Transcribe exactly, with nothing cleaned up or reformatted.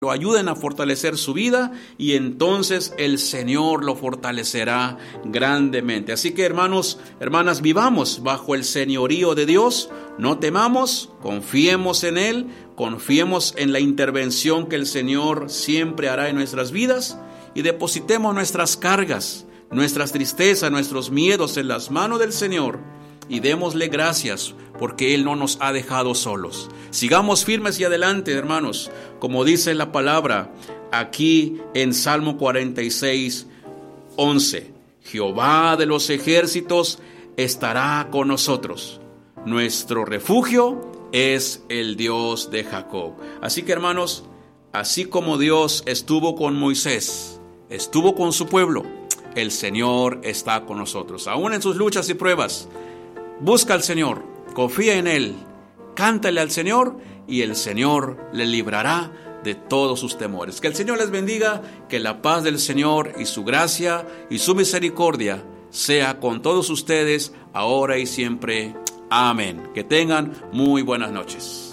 lo ayuden a fortalecer su vida y entonces el Señor lo fortalecerá grandemente. Así que hermanos, hermanas, vivamos bajo el señorío de Dios, no temamos, confiemos en Él, confiemos en la intervención que el Señor siempre hará en nuestras vidas y depositemos nuestras cargas, nuestras tristezas, nuestros miedos en las manos del Señor y démosle gracias porque Él no nos ha dejado solos. Sigamos firmes y adelante, hermanos, como dice la palabra aquí en Salmo cuarenta y seis, once. Jehová de los ejércitos estará con nosotros. Nuestro refugio es el Dios de Jacob. Así que, hermanos, así como Dios estuvo con Moisés, estuvo con su pueblo, el Señor está con nosotros. Aún en sus luchas y pruebas, busca al Señor, confía en Él, cántale al Señor y el Señor le librará de todos sus temores. Que el Señor les bendiga, que la paz del Señor y su gracia y su misericordia sea con todos ustedes, ahora y siempre. Amén. Que tengan muy buenas noches.